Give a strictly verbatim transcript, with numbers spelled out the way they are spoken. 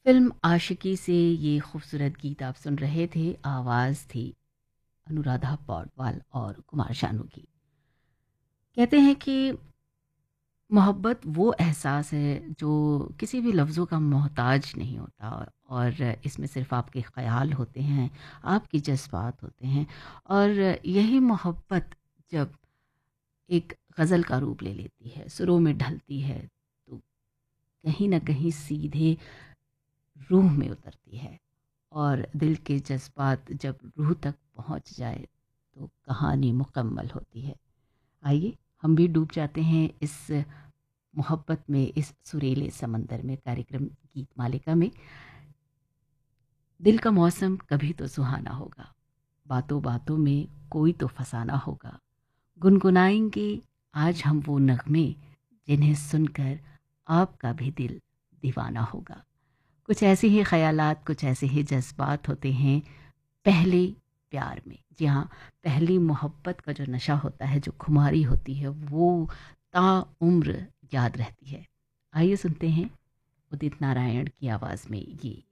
Film आशिकी से ये खूबसूरत गीत आप सुन रहे थे। आवाज़ थी अनुराधा पौडवाल और कुमार शानू की। कहते हैं कि मोहब्बत वो एहसास है जो किसी भी लफ्ज़ों का मोहताज नहीं होता, और इसमें सिर्फ़ आपके ख़याल होते हैं, आपके जज़्बात होते हैं। और यही मोहब्बत जब एक गज़ल का रूप ले लेती है, सुरों में ढलती है, तो कहीं न कहीं सीधे रूह में उतरती है। और दिल के जज़्बात जब रूह तक पहुँच जाए तो कहानी मुकम्मल होती है। आइए हम भी डूब जाते हैं इस मोहब्बत में, इस सुरीले समंदर में। कार्यक्रम गीत मालिका में दिल का मौसम कभी तो सुहाना होगा, बातों बातों में कोई तो फसाना होगा। गुनगुनाएंगे आज हम वो नगमे जिन्हें सुनकर आपका भी दिल दीवाना होगा। कुछ ऐसे ही ख़यालात, कुछ ऐसे ही जज़्बात होते हैं पहले प्यार में। जी हाँ, पहली मोहब्बत का जो नशा होता है, जो खुमारी होती है, वो ताउम्र याद रहती है। आइए सुनते हैं उदित नारायण की आवाज़ में ये